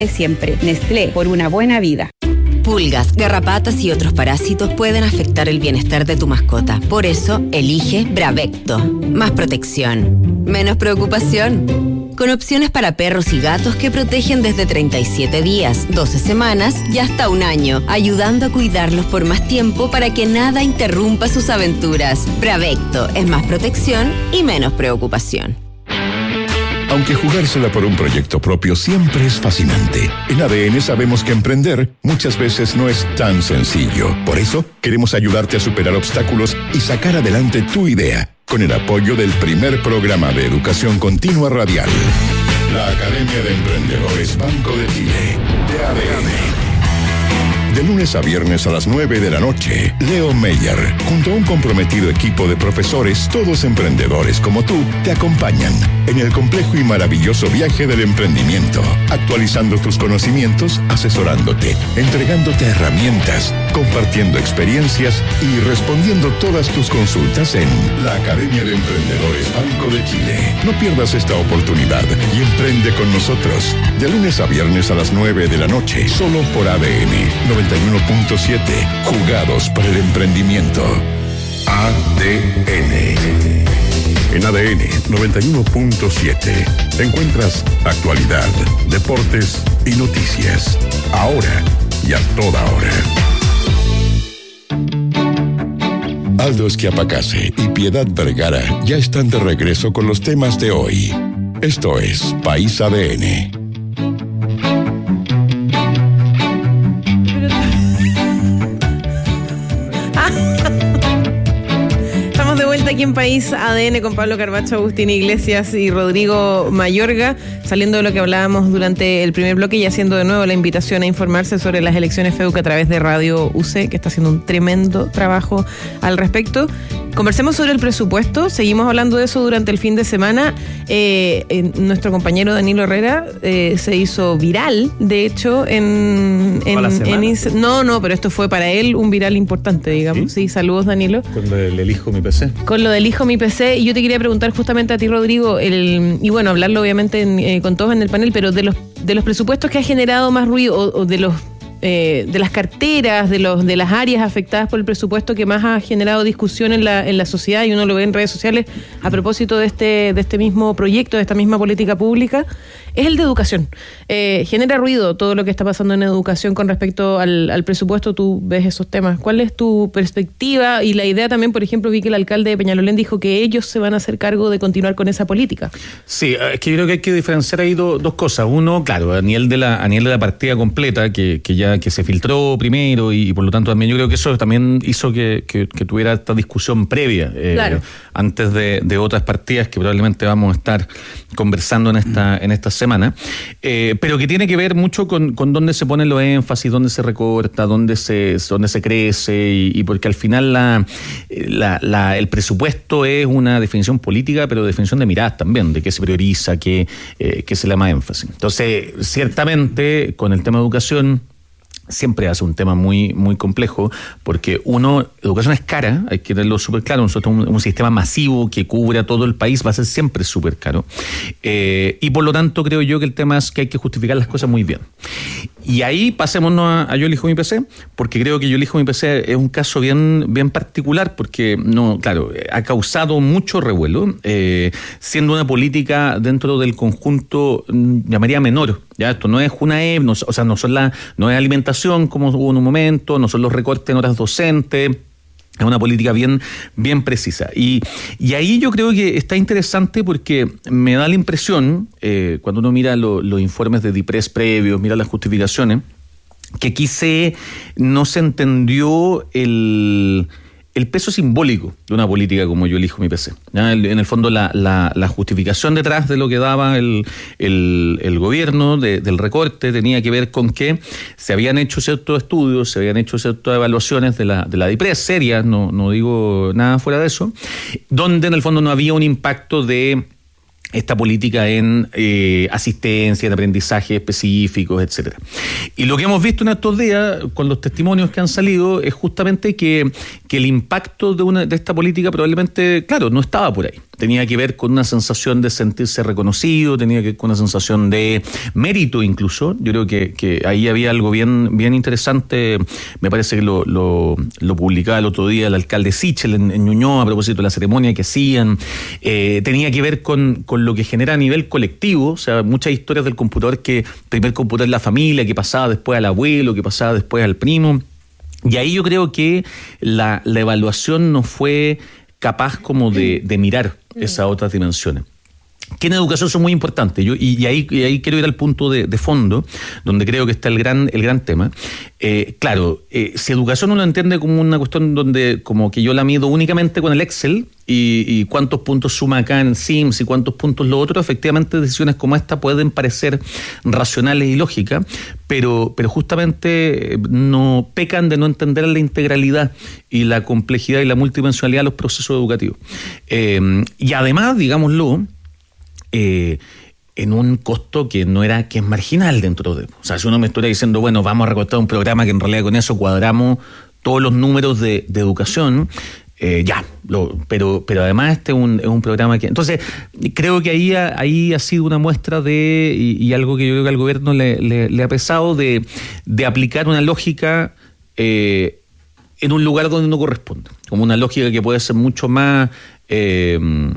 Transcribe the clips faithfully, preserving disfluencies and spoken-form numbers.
Siempre, Nestlé, por una buena vida. Pulgas, garrapatas y otros parásitos pueden afectar el bienestar de tu mascota. Por eso, elige Bravecto. Más protección, menos preocupación. Con opciones para perros y gatos que protegen desde treinta y siete días, doce semanas y hasta un año, ayudando a cuidarlos por más tiempo para que nada interrumpa sus aventuras. Bravecto es más protección y menos preocupación. Aunque jugársela por un proyecto propio siempre es fascinante, en A D N sabemos que emprender muchas veces no es tan sencillo. Por eso, queremos ayudarte a superar obstáculos y sacar adelante tu idea, con el apoyo del primer programa de educación continua radial. La Academia de Emprendedores Banco de Chile, de A D N. De lunes a viernes a las nueve de la noche, Leo Meyer, junto a un comprometido equipo de profesores, todos emprendedores como tú, te acompañan en el complejo y maravilloso viaje del emprendimiento, actualizando tus conocimientos, asesorándote, entregándote herramientas, compartiendo experiencias y respondiendo todas tus consultas en la Academia de Emprendedores Banco de Chile. No pierdas esta oportunidad y emprende con nosotros. De lunes a viernes a las nueve de la noche, solo por A D N noventa y uno punto siete, jugados para el emprendimiento. A D N. En A D N noventa y uno punto siete encuentras actualidad, deportes y noticias. Ahora y a toda hora. Aldo Schiapacase y Piedad Vergara ya están de regreso con los temas de hoy. Esto es País A D N. Aquí en País A D N con Pablo Carbacho, Agustín Iglesias y Rodrigo Mayorga, saliendo de lo que hablábamos durante el primer bloque y haciendo de nuevo la invitación a informarse sobre las elecciones FEUC a través de Radio U C, que está haciendo un tremendo trabajo al respecto. Conversemos sobre el presupuesto, seguimos hablando de eso durante el fin de semana. Eh, eh, nuestro compañero Danilo Herrera eh, se hizo viral, de hecho, en... en, en no, no, pero esto fue para él un viral importante, digamos. Sí, sí, saludos, Danilo. Con lo del elijo mi P C. Con lo del elijo mi P C, y yo te quería preguntar justamente a ti, Rodrigo, el, y bueno, hablarlo obviamente en, eh, con todos en el panel, pero de los, de los presupuestos que ha generado más ruido, o, o de los... Eh, de las carteras, de los de las áreas afectadas por el presupuesto que más ha generado discusión en la en la sociedad, y uno lo ve en redes sociales a propósito de este de este mismo proyecto, de esta misma política pública, es el de educación. Eh, genera ruido todo lo que está pasando en educación con respecto al, al presupuesto. Tú ves esos temas. ¿Cuál es tu perspectiva? Y la idea también, por ejemplo, vi que el alcalde de Peñalolén dijo que ellos se van a hacer cargo de continuar con esa política. Sí, es que yo creo que hay que diferenciar ahí do, dos cosas. Uno, claro, a nivel de la a nivel de la partida completa, que, que ya que se filtró primero, y, y por lo tanto también yo creo que eso también hizo que, que, que tuviera esta discusión previa, eh, claro. antes de, de otras partidas que probablemente vamos a estar conversando en esta en esta semana, eh, pero que tiene que ver mucho con, con dónde se ponen los énfasis, dónde se recorta, dónde se dónde se crece, y, y porque al final la, la, la el presupuesto es una definición política, pero definición de miradas también, de qué se prioriza, qué, eh, qué se le da más énfasis. Entonces, ciertamente, con el tema de educación, siempre hace un tema muy muy complejo, porque uno, educación es cara, hay que tenerlo súper claro. Nosotros un, un sistema masivo que cubre a todo el país va a ser siempre súper caro, eh, y por lo tanto creo yo que el tema es que hay que justificar las cosas muy bien. Y ahí pasémonos a, a Yo elijo mi P C, porque creo que Yo elijo mi P C es un caso bien, bien particular, porque no, claro, ha causado mucho revuelo, eh, siendo una política dentro del conjunto, llamaría menor. Ya, esto no es una E, no, o sea, no son la, no es alimentación como hubo en un momento, no son los recortes en horas docentes. Es una política bien, bien precisa. Y, y ahí yo creo que está interesante, porque me da la impresión, eh, cuando uno mira lo, los informes de DIPRES previos, mira las justificaciones, que aquí se, no se entendió el... el peso simbólico de una política como Yo elijo mi P C. ¿Ya? En el fondo, la, la, la justificación detrás de lo que daba el, el, el gobierno de, del recorte tenía que ver con que se habían hecho ciertos estudios, se habían hecho ciertas evaluaciones de la, de la DIPRES, serias, no, no digo nada fuera de eso, donde en el fondo no había un impacto de esta política en eh, asistencia, en aprendizaje específicos, etcétera. Y lo que hemos visto en estos días, con los testimonios que han salido, es justamente que, que el impacto de una de esta política probablemente, claro, no estaba por ahí. tenía que ver con una sensación de sentirse reconocido, tenía que ver con una sensación de mérito incluso. Yo creo que, que ahí había algo bien, bien interesante, me parece que lo, lo, lo publicaba el otro día el alcalde Sichel en, en Ñuñoa a propósito de la ceremonia que hacían. Eh, tenía que ver con, con lo que genera a nivel colectivo, o sea, muchas historias del computador, que primer computador en la familia, que pasaba después al abuelo, que pasaba después al primo. Y ahí yo creo que la, la evaluación no fue capaz como de, de mirar esas otras dimensiones, que en educación son muy importantes. Yo, y, y, ahí, y ahí quiero ir al punto de, de fondo, donde creo que está el gran, el gran tema. Eh, claro, eh, si educación uno lo entiende como una cuestión donde como que yo la mido únicamente con el Excel y, y cuántos puntos suma acá en Sims y cuántos puntos lo otro, efectivamente decisiones como esta pueden parecer racionales y lógicas, pero, pero justamente no pecan de no entender la integralidad y la complejidad y la multidimensionalidad de los procesos educativos. Eh, y además, digámoslo, Eh, en un costo que no era, que es marginal dentro de, o sea, si uno me estuviera diciendo, bueno, vamos a recortar un programa que en realidad con eso cuadramos todos los números de, de educación, eh, ya, lo, pero, pero además este es un, es un programa que, entonces, creo que ahí ha, ahí ha sido una muestra de, y, y algo que yo creo que al gobierno le, le, le ha pesado, de, de aplicar una lógica eh, en un lugar donde no corresponde, como una lógica que puede ser mucho más eh,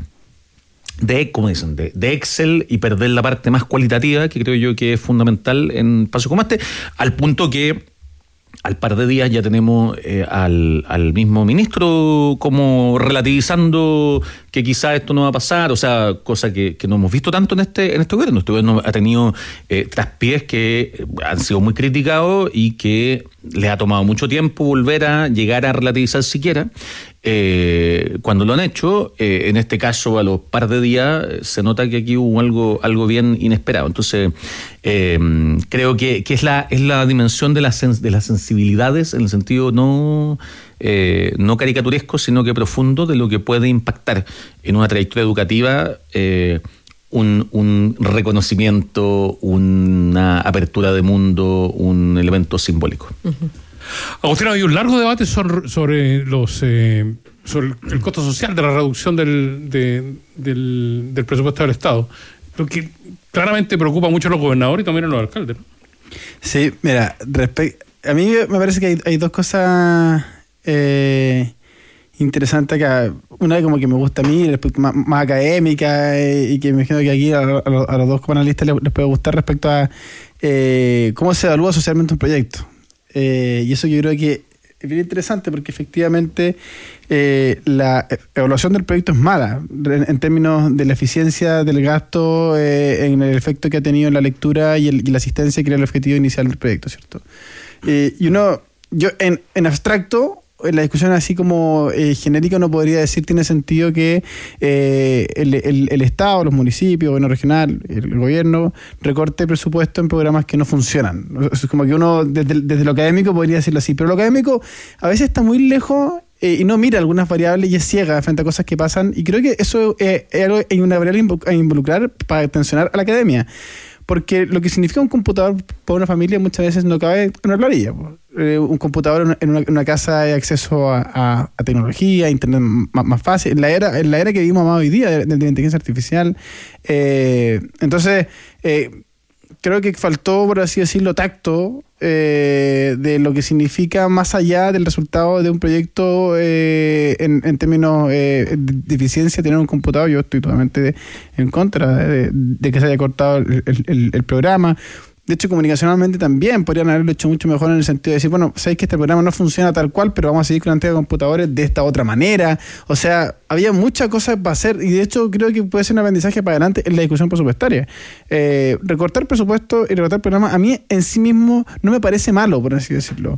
de, como dicen, de, de Excel, y perder la parte más cualitativa, que creo yo que es fundamental en pasos como este, al punto que al par de días ya tenemos eh, al, al mismo ministro como relativizando que quizás esto no va a pasar, o sea, cosa que, que no hemos visto tanto en este en este gobierno. Este gobierno ha tenido eh, traspiés que han sido muy criticados y que les ha tomado mucho tiempo volver a llegar a relativizar siquiera. Eh, cuando lo han hecho, eh, en este caso a los par de días, eh, se nota que aquí hubo algo, algo bien inesperado. Entonces, eh, creo que, que es la es la dimensión de, la sens- de las sensibilidades, en el sentido no, eh, no caricaturesco, sino que profundo, de lo que puede impactar en una trayectoria educativa eh, un, un reconocimiento, una apertura de mundo, un elemento simbólico. Uh-huh. Agustín, hay un largo debate sobre, sobre los eh, sobre el costo social de la reducción del, de, del, del presupuesto del Estado, lo que claramente preocupa mucho a los gobernadores y también a los alcaldes, ¿no? Sí, mira, respe- a mí me parece que hay, hay dos cosas eh, interesantes acá. Una como que me gusta a mí, más, más académica, eh, y que me imagino que aquí a, a, los, a los dos panelistas les, les puede gustar, respecto a eh, cómo se evalúa socialmente un proyecto. Eh, y eso yo creo que es bien interesante, porque efectivamente eh, la evaluación del proyecto es mala en, en términos de la eficiencia del gasto, eh, en el efecto que ha tenido en la lectura y, el, y la asistencia, que era el objetivo inicial del proyecto, ¿cierto? Eh, y uno, yo en, en abstracto, en la discusión así como eh, genérica, uno podría decir, tiene sentido que eh, el, el, el Estado, los municipios, el gobierno regional, el gobierno, recorte presupuesto en programas que no funcionan. Es como que uno, desde, desde lo académico, podría decirlo así, pero lo académico a veces está muy lejos eh, y no mira algunas variables y es ciega frente a cosas que pasan, y creo que eso eh, es algo, hay una variable a involucrar para tensionar a la academia. Porque lo que significa un computador para una familia muchas veces no cabe en una planilla. Eh, un computador en una, en una casa hay acceso a, a, a tecnología, a internet más, más fácil. En la era, en la era que vivimos más hoy día, de, de la inteligencia artificial. Eh, entonces, eh, creo que faltó, por así decirlo, tacto eh, de lo que significa más allá del resultado de un proyecto eh, en, en términos eh, de eficiencia, tener un computador. Yo estoy totalmente de, en contra de, de que se haya cortado el, el, el programa. De hecho, comunicacionalmente también podrían haberlo hecho mucho mejor, en el sentido de decir, bueno, sabéis que este programa no funciona tal cual, pero vamos a seguir con la entrega de computadores de esta otra manera. O sea, había muchas cosas para hacer, y de hecho creo que puede ser un aprendizaje para adelante en la discusión presupuestaria. Eh, recortar presupuesto y recortar programas a mí en sí mismo no me parece malo, por así decirlo.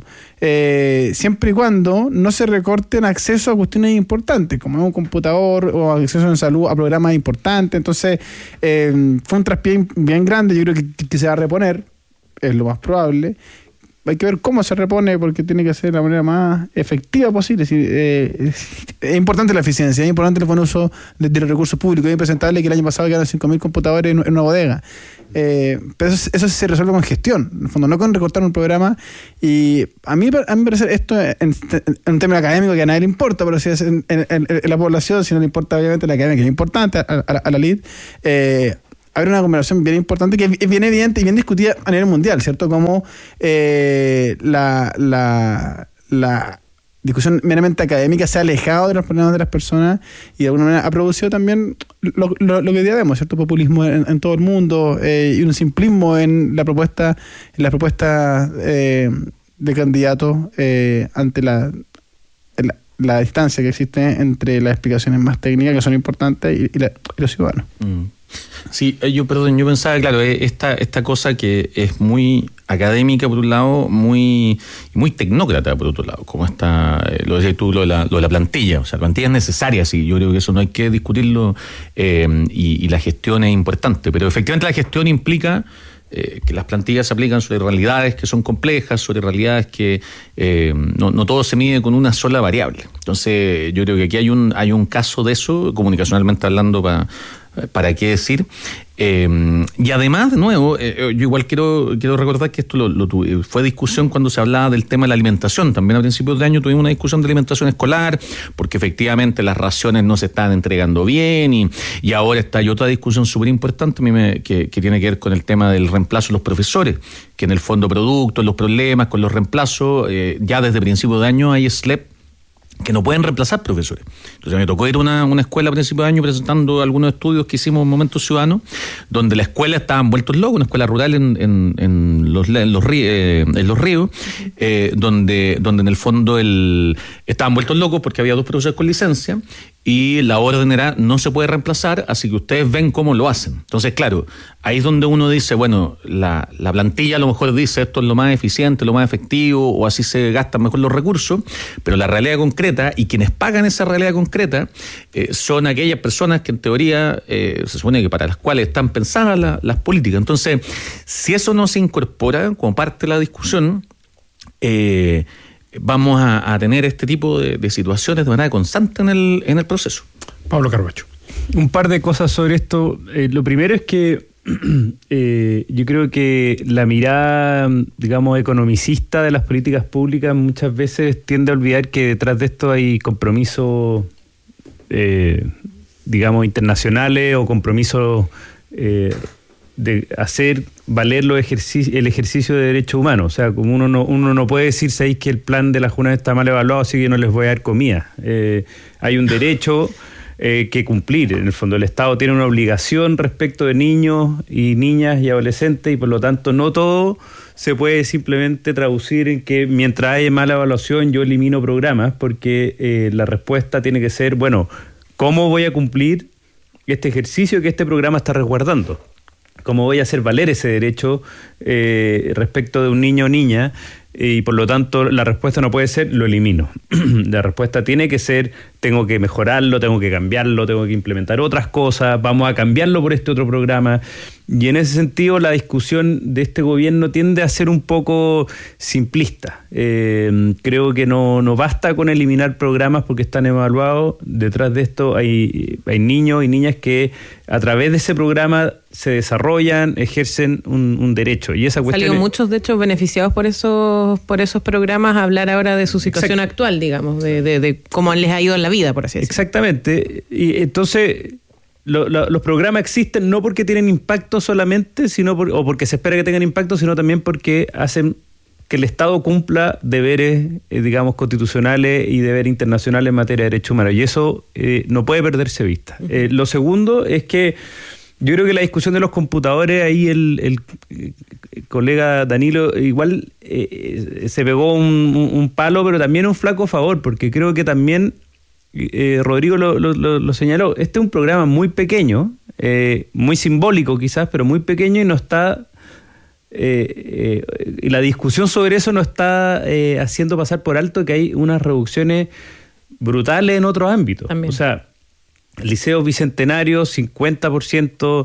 Eh, siempre y cuando no se recorten acceso a cuestiones importantes, como un computador, o acceso en salud a programas importantes. Entonces, eh, fue un traspié bien grande, yo creo que, que se va a reponer, es lo más probable. hay que ver cómo se repone, porque tiene que ser de la manera más efectiva posible. Es, decir, eh, es importante la eficiencia, es importante el buen uso de, de los recursos públicos. Es impresentable que el año pasado quedaron cinco mil computadores en, en una bodega. Eh, pero eso, eso se resuelve con gestión, en el fondo, no con recortar un programa. Y a mí, a mí me parece esto en, en un término académico que a nadie le importa, pero si es en, en, en, en la población, si no le importa obviamente la academia, que es importante, a, a, a la L I D, eh, haber una conversación bien importante, que es bien evidente y bien discutida a nivel mundial, ¿cierto? Como eh, la, la, la discusión meramente académica se ha alejado de los problemas de las personas y de alguna manera ha producido también lo, lo, lo que hoy día vemos, ¿cierto? Populismo en, en todo el mundo eh, y un simplismo en la propuesta, en la propuesta eh, de candidatos eh, ante la, la, la distancia que existe entre las explicaciones más técnicas, que son importantes, y, y, la, y los ciudadanos. Mm. Sí, yo perdón, yo pensaba, claro, esta, esta cosa que es muy académica por un lado, muy muy tecnócrata por otro lado, como está, lo decías tú, lo de, la, lo de la plantilla, o sea, la plantilla es necesaria, sí, yo creo que eso no hay que discutirlo, eh, y, y la gestión es importante, pero efectivamente la gestión implica eh, que las plantillas se aplican sobre realidades que son complejas, sobre realidades que eh, no, no todo se mide con una sola variable. Entonces yo creo que aquí hay un, hay un caso de eso, comunicacionalmente hablando, para ¿Para qué decir? Eh, y además, de nuevo, eh, yo igual quiero quiero recordar que esto lo, lo tuve, fue discusión cuando se hablaba del tema de la alimentación. También a principios de año tuvimos una discusión de alimentación escolar, porque efectivamente las raciones no se están entregando bien, y, y ahora está hay otra discusión súper importante a mí me, que, que tiene que ver con el tema del reemplazo de los profesores, que en el fondo producto, los problemas con los reemplazos, eh, ya desde principios de año hay S L E P que no pueden reemplazar profesores. Entonces me tocó ir a una, una escuela a principios de año presentando algunos estudios que hicimos en Momento Ciudadano, donde la escuela estaban vueltos locos, una escuela rural en, en, en, los, en, los, eh, en los ríos, eh, donde, donde en el fondo el, estaban vueltos locos porque había dos profesores con licencia y la orden era no se puede reemplazar, así que ustedes ven cómo lo hacen. Entonces, claro, ahí es donde uno dice, bueno, la, la plantilla a lo mejor dice esto es lo más eficiente, lo más efectivo, o así se gastan mejor los recursos, pero la realidad concreta y quienes pagan esa realidad concreta eh, son aquellas personas que en teoría eh, se supone que para las cuales están pensadas la, las políticas. Entonces, si eso no se incorpora como parte de la discusión, eh, vamos a, a tener este tipo de, de situaciones de manera constante en el, en el proceso. Pablo Carbacho. Un par de cosas sobre esto. Eh, lo primero es que eh, yo creo que la mirada, digamos, economicista de las políticas públicas muchas veces tiende a olvidar que detrás de esto hay compromisos, eh, digamos, internacionales o compromisos eh, de hacer valer los ejercici- el ejercicio de derechos humanos. O sea, como uno no, uno no puede decir, ¿sabéis que el plan de la Junta está mal evaluado, así que no les voy a dar comida? Eh, hay un derecho eh, que cumplir. En el fondo, el Estado tiene una obligación respecto de niños y niñas y adolescentes, y por lo tanto no todo se puede simplemente traducir en que mientras haya mala evaluación yo elimino programas, porque eh, la respuesta tiene que ser, bueno, ¿cómo voy a cumplir este ejercicio que este programa está resguardando? ¿Cómo voy a hacer valer ese derecho eh, respecto de un niño o niña? Y por lo tanto la respuesta no puede ser lo elimino. La respuesta tiene que ser tengo que mejorarlo, tengo que cambiarlo, tengo que implementar otras cosas, vamos a cambiarlo por este otro programa. Y en ese sentido la discusión de este gobierno tiende a ser un poco simplista. Eh, creo que no, no basta con eliminar programas porque están evaluados. Detrás de esto hay, hay niños y niñas que a través de ese programa se desarrollan, ejercen un, un derecho. Y esa cuestión Salieron es, muchos, de hecho, beneficiados por esos, por esos programas a hablar ahora de su situación Exacto. actual, digamos, de, de, de cómo les ha ido en la vida, por así decirlo. Exactamente. Y entonces lo, lo, los programas existen no porque tienen impacto solamente, sino por, o porque se espera que tengan impacto, sino también porque hacen que el Estado cumpla deberes, eh, digamos, constitucionales y deberes internacionales en materia de derechos humanos. Y eso eh, no puede perderse de vista. Uh-huh. Eh, lo segundo es que yo creo que la discusión de los computadores, ahí el, el, el colega Danilo igual eh, se pegó un, un palo, pero también un flaco favor, porque creo que también, eh, Rodrigo lo, lo, lo señaló, este es un programa muy pequeño, eh, muy simbólico quizás, pero muy pequeño y no está... Eh, eh, y la discusión sobre eso no está eh, haciendo pasar por alto que hay unas reducciones brutales en otros ámbitos. También. O sea, liceos bicentenarios, cincuenta por ciento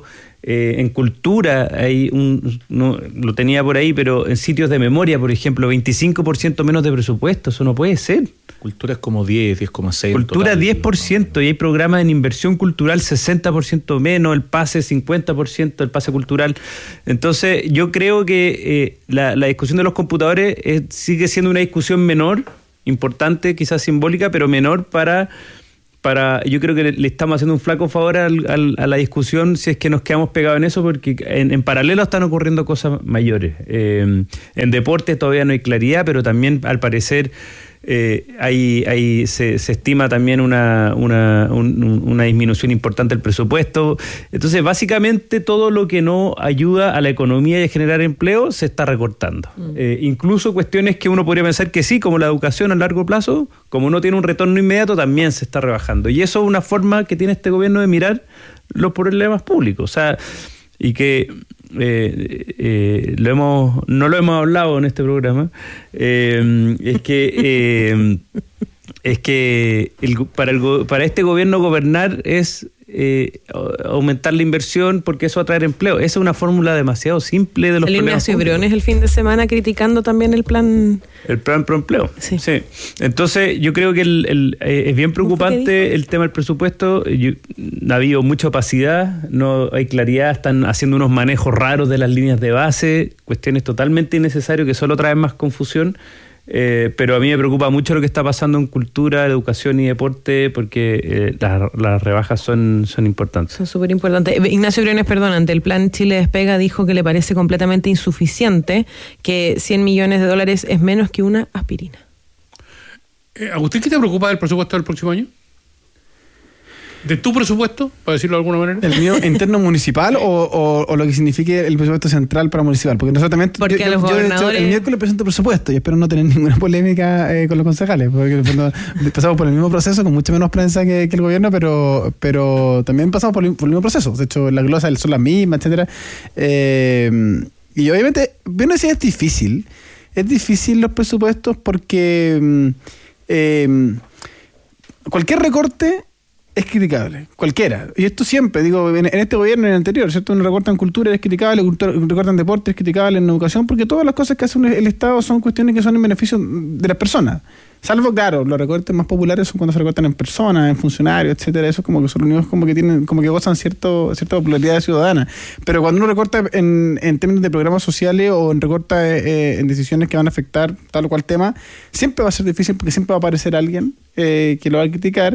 Eh, en cultura, hay un, no, lo tenía por ahí, pero en sitios de memoria, por ejemplo, veinticinco por ciento menos de presupuesto, eso no puede ser. Cultura es como diez, diez coma seis. Cultura total, diez por ciento, ¿no? Y hay programas en inversión cultural sesenta por ciento menos, el pase cincuenta por ciento, el pase cultural. Entonces, yo creo que eh, la, la discusión de los computadores es, sigue siendo una discusión menor, importante, quizás simbólica, pero menor para... Para, yo creo que le, le estamos haciendo un flaco favor al, al, a la discusión si es que nos quedamos pegados en eso, porque en, en paralelo están ocurriendo cosas mayores. Eh, en deporte todavía no hay claridad, pero también al parecer eh, hay, hay, se, se estima también una, una, un, una disminución importante del presupuesto. Entonces, básicamente todo lo que no ayuda a la economía y a generar empleo se está recortando. Mm. Eh, incluso cuestiones que uno podría pensar que sí, como la educación a largo plazo, como no tiene un retorno inmediato, también se está rebajando. Y eso es una forma que tiene este gobierno de mirar los problemas públicos. O sea, y que eh, eh, lo hemos no lo hemos hablado en este programa, eh, es que eh, es que el, para, el, para este gobierno gobernar es eh, aumentar la inversión porque eso va a traer empleo. Esa es una fórmula demasiado simple de los el problemas Ignacio públicos. Briones el fin de semana criticando también el plan... El plan Proempleo. Sí. sí. Entonces, yo creo que el, el, eh, es bien preocupante el tema del presupuesto. Yo, ha habido mucha opacidad, no hay claridad, están haciendo unos manejos raros de las líneas de base, cuestiones totalmente innecesarias que solo traen más confusión. Eh, pero a mí me preocupa mucho lo que está pasando en cultura, educación y deporte, porque eh, las, las rebajas son, son importantes. Son súper importantes. Ignacio Briones, perdón, ante el plan Chile Despega dijo que le parece completamente insuficiente, que cien millones de dólares es menos que una aspirina. Eh, Agustín, ¿qué te preocupa del presupuesto del próximo año? ¿De tu presupuesto, para decirlo de alguna manera? ¿El mío interno municipal o, o, o lo que signifique el presupuesto central para municipal? Porque nosotros también... Porque yo, a los yo, gobernadores... de hecho, el miércoles presento presupuesto y espero no tener ninguna polémica eh, con los concejales, porque cuando pasamos por el mismo proceso, con mucha menos prensa que, que el gobierno, pero pero también pasamos por el, por el mismo proceso. De hecho, las glosas son las mismas, etcétera. Eh, y obviamente, bueno, sí es difícil. Es difícil los presupuestos porque eh, cualquier recorte es criticable, cualquiera. Y esto siempre, digo, en, en este gobierno y en el anterior, ¿cierto? Un recorte en cultura es criticable, un recorte en deporte es criticable, en educación, porque todas las cosas que hace un, el Estado son cuestiones que son en beneficio de las personas. Salvo, claro, los recortes más populares son cuando se recortan en personas, en funcionarios, etcétera. Eso como que son unidos, como que tienen, como que gozan cierto, cierta popularidad ciudadana. Pero cuando uno recorta en, en términos de programas sociales o en recorta eh, en decisiones que van a afectar tal o cual tema, siempre va a ser difícil porque siempre va a aparecer alguien eh, que lo va a criticar.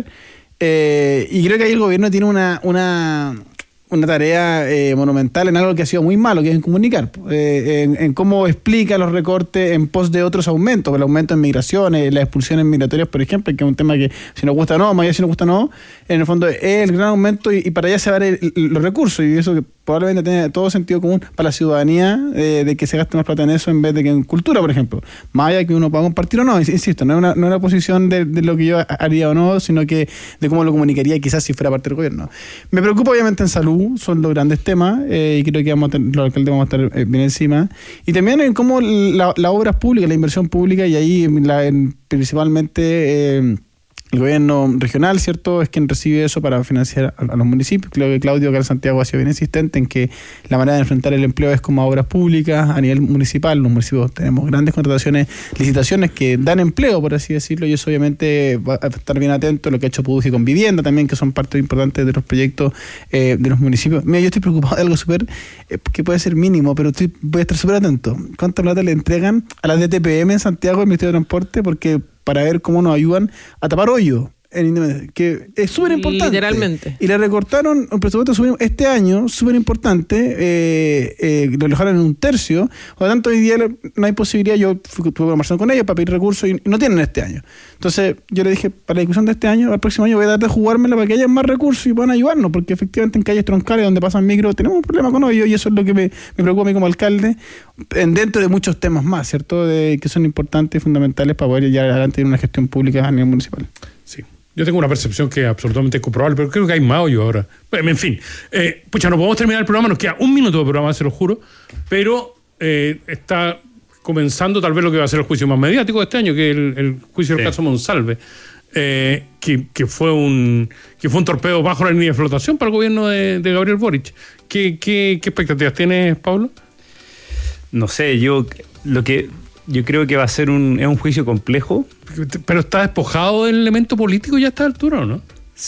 Eh, y creo que ahí el gobierno tiene una una, una tarea eh, monumental en algo que ha sido muy malo, que es en comunicar, eh, en, en cómo explica los recortes en pos de otros aumentos, el aumento en migraciones, las expulsiones migratorias, por ejemplo, que es un tema que si nos gusta o no, más allá si nos gusta o no, en el fondo es el gran aumento y, y para allá se van los recursos, y eso que probablemente tiene todo sentido común para la ciudadanía, eh, de que se gaste más plata en eso en vez de que en cultura, por ejemplo. Más allá que uno pueda compartir o no, insisto, no es una, no es una posición de, de lo que yo haría o no, sino que de cómo lo comunicaría quizás si fuera parte del gobierno. Me preocupa obviamente en salud, son los grandes temas, eh, y creo que vamos a tener, los alcaldes vamos a estar eh, bien encima. Y también en cómo la, la obra pública, la inversión pública, y ahí la, en, principalmente... Eh, el gobierno regional, ¿cierto?, es quien recibe eso para financiar a, a los municipios. Creo que Claudio Cal Santiago ha sido bien insistente en que la manera de enfrentar el empleo es como obras públicas a nivel municipal. Los municipios tenemos grandes contrataciones, licitaciones que dan empleo, por así decirlo, y eso obviamente va a estar bien atento a lo que ha hecho Puduje con vivienda también, que son parte importante de los proyectos eh, de los municipios. Mira, yo estoy preocupado de algo súper, eh, que puede ser mínimo, pero estoy, voy a estar súper atento. ¿Cuánta plata le entregan a la D T P M en Santiago, el Ministerio de Transporte? Porque para ver cómo nos ayudan a tapar hoyo, en Independencia, que es súper importante. Literalmente. Y le recortaron un presupuesto super, este año, súper importante, eh, eh, lo dejaron en un tercio, por lo tanto hoy día no hay posibilidad, yo tuve conversación con ellos para pedir recursos y no tienen este año. Entonces yo le dije, para la discusión de este año, al próximo año voy a tratar de jugármela para que haya más recursos y puedan ayudarnos, porque efectivamente en calles troncales donde pasan micro tenemos un problema con hoyo y eso es lo que me, me preocupa a mí como alcalde, en, dentro de muchos temas más, ¿cierto?, de, que son importantes y fundamentales para poder llevar adelante una gestión pública a nivel municipal. Sí. Yo tengo una percepción que es absolutamente comprobable, pero creo que hay más hoyo ahora. En fin, eh, pucha, no podemos terminar el programa, nos queda un minuto de programa, se lo juro, pero eh, está comenzando tal vez lo que va a ser el juicio más mediático de este año, que es el, el juicio del sí. caso Monsalve. eh, que, que fue un que fue un torpedo bajo la línea de flotación para el gobierno de, de Gabriel Boric. ¿Qué, qué, qué expectativas tienes, Pablo? No sé, yo lo que yo creo que va a ser un, es un juicio complejo. Pero está despojado del elemento político ya a esta altura, ¿o no?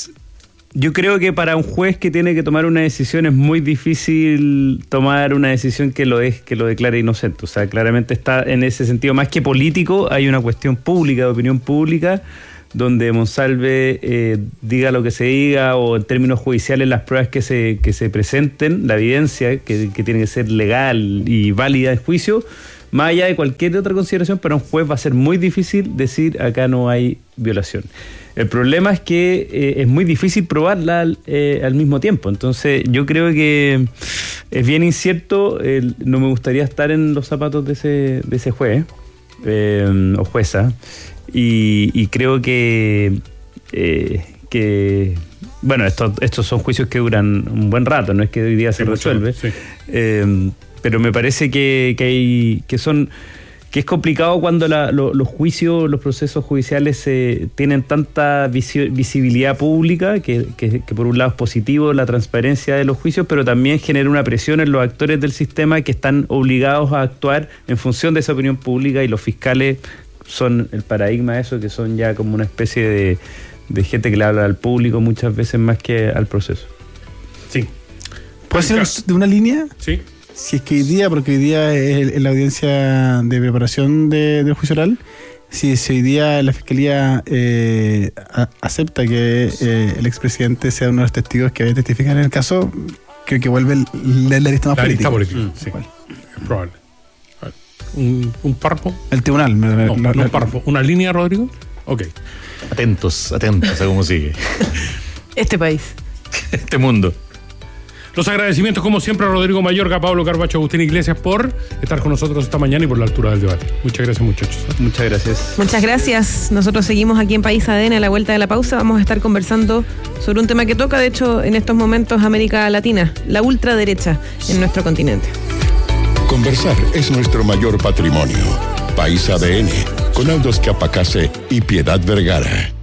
Yo creo que para un juez que tiene que tomar una decisión es muy difícil tomar una decisión que lo es, que lo declare inocente. O sea, claramente está en ese sentido, más que político, hay una cuestión pública, de opinión pública, donde Monsalve eh, diga lo que se diga, o en términos judiciales las pruebas que se, que se presenten, la evidencia que, que tiene que ser legal y válida en juicio, más allá de cualquier otra consideración, para un juez va a ser muy difícil decir acá no hay violación. El problema es que eh, es muy difícil probarla eh, al mismo tiempo. Entonces yo creo que es bien incierto. Eh, no me gustaría estar en los zapatos de ese, de ese juez eh, o jueza. Y, y creo que, eh, que bueno, estos, estos son juicios que duran un buen rato, no es que hoy día se sí, resuelve. Sí. Eh, pero me parece que, que, hay, que son... que es complicado cuando la, lo, los juicios, los procesos judiciales eh, tienen tanta visi- visibilidad pública, que, que, que por un lado es positivo la transparencia de los juicios, pero también genera una presión en los actores del sistema que están obligados a actuar en función de esa opinión pública, y los fiscales son el paradigma de eso, que son ya como una especie de, de gente que le habla al público muchas veces más que al proceso. Sí. ¿Puedo hacer de una línea? Sí. Si es que hoy día, porque hoy día es la audiencia de preparación de, del juicio oral, si, si hoy día la Fiscalía eh, a, acepta que eh, el expresidente sea uno de los testigos que va a testificar en el caso, creo que vuelve la, la lista más la política. Lista política. Mm, sí. Es probable. ¿Un, un párrafo? El tribunal. No, la, no la, un párrafo. ¿Una línea, Rodrigo? Ok. Atentos, atentos a cómo sigue. Este país. Este mundo. Los agradecimientos, como siempre, a Rodrigo Mayorga, a Pablo Carbacho, a Agustín Iglesias por estar con nosotros esta mañana y por la altura del debate. Muchas gracias, muchachos. Muchas gracias. Muchas gracias. Nosotros seguimos aquí en País A D N a la vuelta de la pausa. Vamos a estar conversando sobre un tema que toca, de hecho, en estos momentos América Latina, la ultraderecha en nuestro continente. Conversar es nuestro mayor patrimonio. País A D N, con Aldo Escapacase y Piedad Vergara.